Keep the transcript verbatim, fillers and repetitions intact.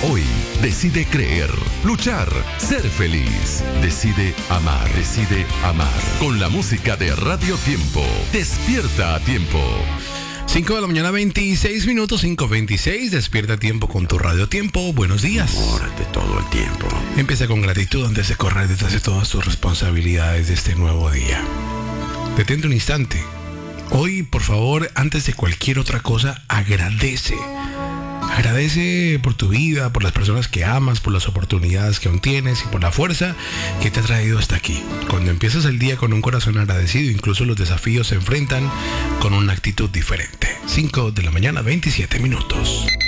Hoy decide creer, luchar, ser feliz. Decide amar, decide amar. Con la música de Radio Tiempo. Despierta a tiempo. cinco de la mañana, veintiséis minutos, cinco veintiséis. Despierta a tiempo con tu Radio Tiempo. Buenos días. Amor de todo el tiempo. Empieza con gratitud antes de correr detrás de todas tus responsabilidades de este nuevo día. Detente un instante. Hoy, por favor, antes de cualquier otra cosa, agradece. Agradece por tu vida, por las personas que amas, por las oportunidades que aún tienes y por la fuerza que te ha traído hasta aquí. Cuando empiezas el día con un corazón agradecido, incluso los desafíos se enfrentan con una actitud diferente. cinco de la mañana, veintisiete minutos.